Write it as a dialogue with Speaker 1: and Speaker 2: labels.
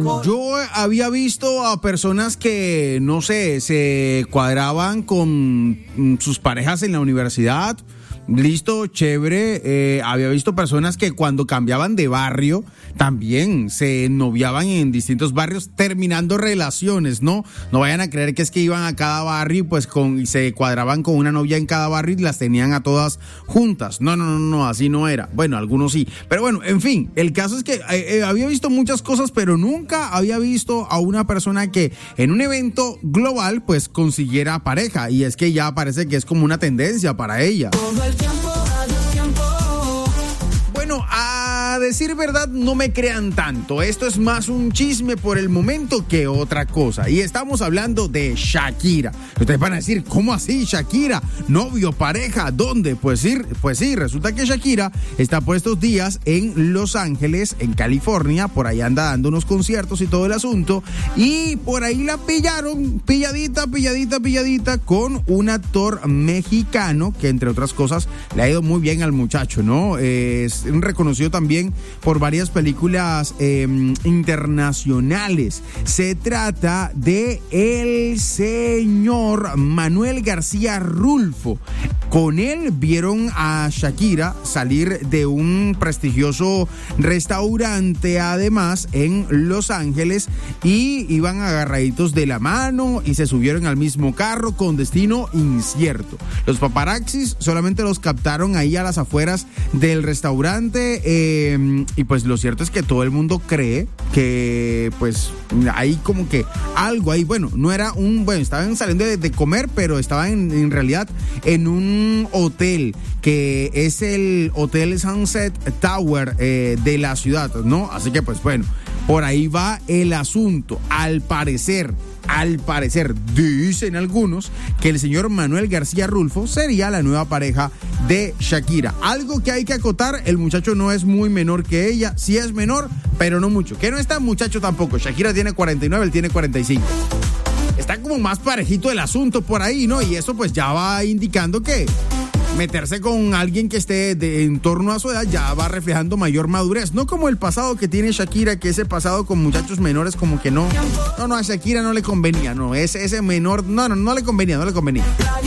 Speaker 1: Yo había visto a personas que, no sé, se cuadraban con sus parejas en la universidad. Listo, chévere. Había visto personas que cuando cambiaban de barrio también se noviaban en distintos barrios, terminando relaciones, ¿no? No vayan a creer que es que iban a cada barrio y pues y se cuadraban con una novia en cada barrio y las tenían a todas juntas. No, así no era. Bueno, algunos sí. Pero bueno, en fin, el caso es que había visto muchas cosas, pero nunca había visto a una persona que en un evento global pues consiguiera pareja. Y es que ya parece que es como una tendencia para ella. Bueno, a decir verdad, no me crean tanto. Esto es más un chisme por el momento que otra cosa. Y estamos hablando de Shakira. Ustedes van a decir, ¿cómo así Shakira? ¿Novio, pareja? ¿Dónde? Pues sí, resulta que Shakira está por estos días en Los Ángeles, en California. Por ahí anda dando unos conciertos y todo el asunto. Y por ahí la pillaron, pilladita, con un actor mexicano que, entre otras cosas, le ha ido muy bien al muchacho, ¿no? Es reconocido también por varias películas internacionales. Se trata de el señor Manuel García Rulfo. Con él vieron a Shakira salir de un prestigioso restaurante, además, en Los Ángeles, y iban agarraditos de la mano y se subieron al mismo carro con destino incierto. Los paparazzis solamente los captaron ahí a las afueras del restaurante, y pues lo cierto es que todo el mundo cree que pues hay como que algo ahí. Bueno, no era estaban saliendo de comer, pero estaban en realidad en un hotel que es el Hotel Sunset Tower de la ciudad, ¿no? Así que pues bueno, por ahí va el asunto. Al parecer, dicen algunos que el señor Manuel García Rulfo sería la nueva pareja de Shakira. Algo que hay que acotar, el muchacho no es muy menor que ella, sí es menor, pero no mucho. Que no es tan muchacho tampoco. Shakira tiene 49, él tiene 45. Está como más parejito el asunto por ahí, ¿no? Y eso pues ya va indicando que meterse con alguien que esté en torno a su edad ya va reflejando mayor madurez. No como el pasado que tiene Shakira, que ese pasado con muchachos menores como que no, a Shakira no le convenía, no, ese menor, no le convenía.